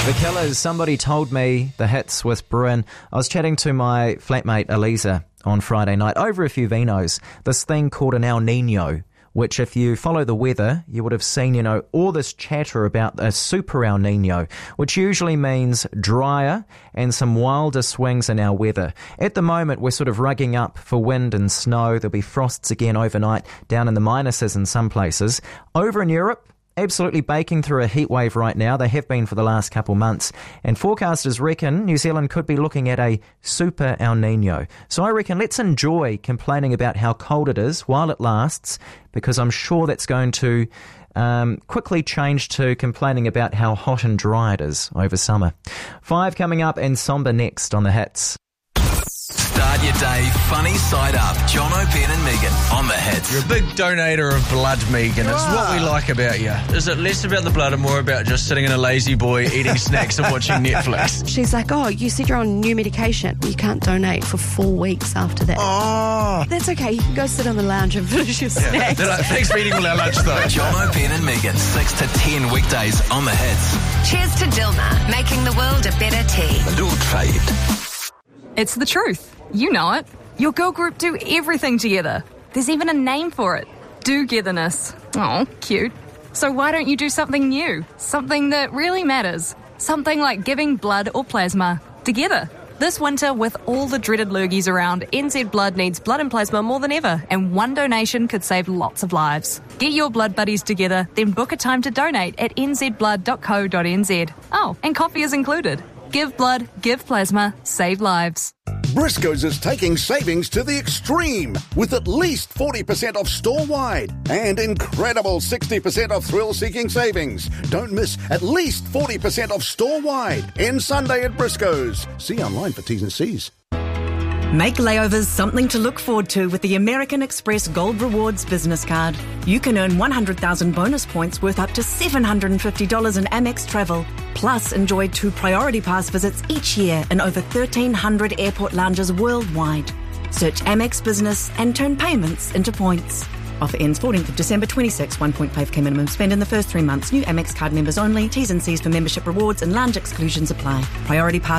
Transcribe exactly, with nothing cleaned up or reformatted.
The Killers, Somebody Told Me, the hits with Bruin. I was chatting to my flatmate Eliza on Friday night over a few vinos. This thing called an El Nino, which if you follow the weather, you would have seen, you know, all this chatter about a super El Nino, which usually means drier and some wilder swings in our weather. At the moment, we're sort of rugging up for wind and snow. There'll be frosts again overnight, down in the minuses in some places. Over in Europe, absolutely baking through a heat wave right now. They have been for the last couple months. And forecasters reckon New Zealand could be looking at a super El Nino. So I reckon let's enjoy complaining about how cold it is while it lasts, because I'm sure that's going to um, quickly change to complaining about how hot and dry it is over summer. Five coming up and Somber next on the hits. Start your day funny side up. Jono, Ben and Megan on the hits. You're a big donator of blood, Megan. It's what we like about you. Is it less about the blood and more about just sitting in a lazy boy, eating snacks and watching Netflix? She's like, oh, you said you're on new medication. You can't donate for four weeks after that. Oh. That's okay. You can go sit on the lounge and finish your Yeah. snacks. They're like, thanks for eating all our lunch, though. Jono, Ben and Megan, six to ten weekdays on the hits. Cheers to Dilmah, making the world a better tea. Dual trade. It's the truth. You know it. Your girl group do everything together. There's even a name for it. Do-getherness. Oh, cute. So why don't you do something new? Something that really matters. Something like giving blood or plasma together. This winter, with all the dreaded lurgies around, N Z Blood needs blood and plasma more than ever, and one donation could save lots of lives. Get your blood buddies together, then book a time to donate at n z blood dot co dot n z. Oh, and coffee is included. Give blood, give plasma, save lives. Briscoes is taking savings to the extreme with at least forty percent off store-wide and incredible sixty percent off thrill-seeking savings. Don't miss at least forty percent off store-wide. End Sunday at Briscoes. See online for T's and C's. Make layovers something to look forward to with the American Express Gold Rewards business card. You can earn one hundred thousand bonus points worth up to seven hundred fifty dollars in Amex travel. Plus, enjoy two Priority Pass visits each year in over thirteen hundred airport lounges worldwide. Search Amex Business and turn payments into points. Offer ends fourteenth of December twenty-six. one point five k minimum spend in the first three months. New Amex card members only. T's and C's for membership rewards and lounge exclusions apply. Priority Pass